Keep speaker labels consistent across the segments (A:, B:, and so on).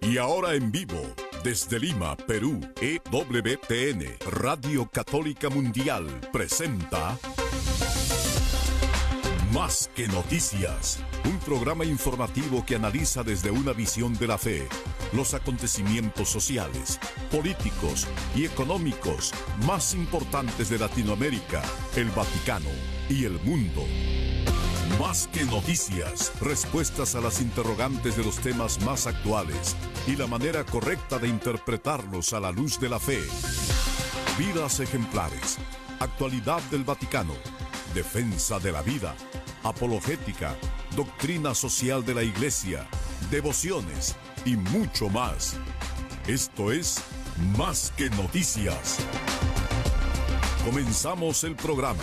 A: Y ahora en vivo, desde Lima, Perú, EWTN, Radio Católica Mundial, presenta Más que Noticias, un programa informativo que analiza desde una visión de la fe los acontecimientos sociales, políticos y económicos más importantes de Latinoamérica, el Vaticano y el mundo. Más que noticias, respuestas a las interrogantes de los temas más actuales y la manera correcta de interpretarlos a la luz de la fe. Vidas ejemplares, actualidad del Vaticano, defensa de la vida, apologética, doctrina social de la Iglesia, devociones y mucho más. Esto es Más que Noticias. Comenzamos el programa.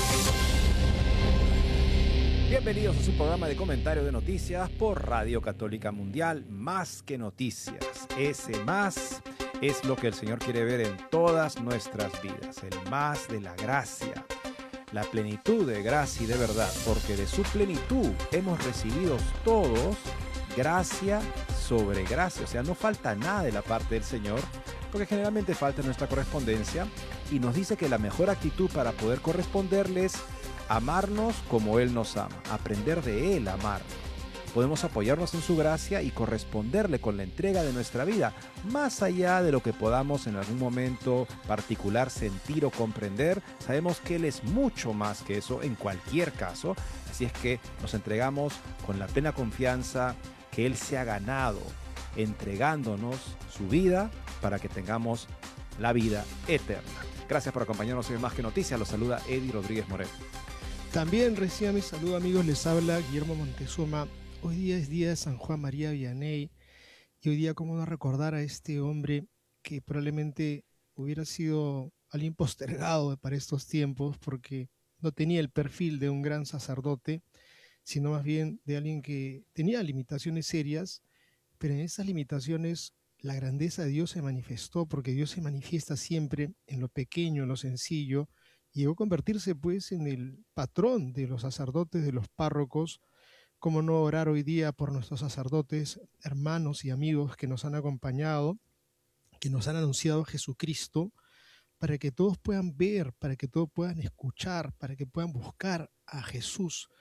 B: Bienvenidos a su programa de comentario de noticias por Radio Católica Mundial, Más que Noticias. Ese más es lo que el Señor quiere ver en todas nuestras vidas, el más de la gracia, la plenitud de gracia y de verdad, porque de su plenitud hemos recibido todos gracia sobre gracia. O sea, no falta nada de la parte del Señor, porque generalmente falta nuestra correspondencia, y nos dice que la mejor actitud para poder corresponderle es amarnos como Él nos ama, aprender de Él a amar. Podemos apoyarnos en su gracia y corresponderle con la entrega de nuestra vida, más allá de lo que podamos en algún momento particular sentir o comprender. Sabemos que Él es mucho más que eso en cualquier caso, así es que nos entregamos con la plena confianza que Él se ha ganado, entregándonos su vida para que tengamos la vida eterna. Gracias por acompañarnos en Más que Noticias. Los saluda Eddie Rodríguez Moreno.
C: También reciban mi saludo, amigos, les habla Guillermo Montezuma. Hoy día es día de San Juan María Vianney, y hoy día cómo no recordar a este hombre que probablemente hubiera sido alguien postergado para estos tiempos, porque no tenía el perfil de un gran sacerdote, sino más bien de alguien que tenía limitaciones serias, pero en esas limitaciones la grandeza de Dios se manifestó, porque Dios se manifiesta siempre en lo pequeño, en lo sencillo. Llegó a convertirse pues en el patrón de los sacerdotes, de los párrocos. Cómo no orar hoy día por nuestros sacerdotes, hermanos y amigos que nos han acompañado, que nos han anunciado a Jesucristo, para que todos puedan ver, para que todos puedan escuchar, para que puedan buscar a Jesús.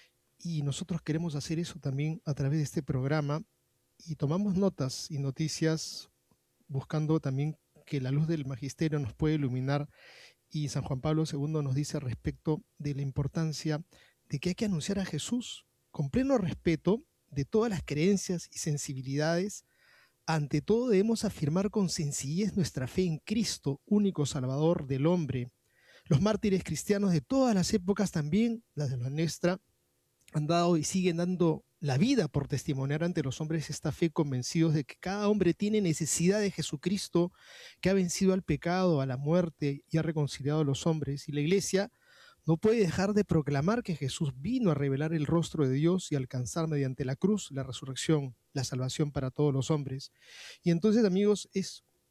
C: Y nosotros queremos hacer eso también a través de este programa, y tomamos notas y noticias buscando también que la luz del magisterio nos pueda iluminar. Y San Juan Pablo II nos dice respecto de la importancia de que hay que anunciar a Jesús con pleno respeto de todas las creencias y sensibilidades. Ante todo debemos afirmar con sencillez nuestra fe en Cristo, único Salvador del hombre. Los mártires cristianos de todas las épocas, también las de la nuestra, han dado y siguen dando la vida por testimoniar ante los hombres esta fe, convencidos de que cada hombre tiene necesidad de Jesucristo, que ha vencido al pecado, a la muerte y ha reconciliado a los hombres. Y la Iglesia no puede dejar de proclamar que Jesús vino a revelar el rostro de Dios y alcanzar mediante la cruz la resurrección, la salvación para todos los hombres. Y entonces, amigos, es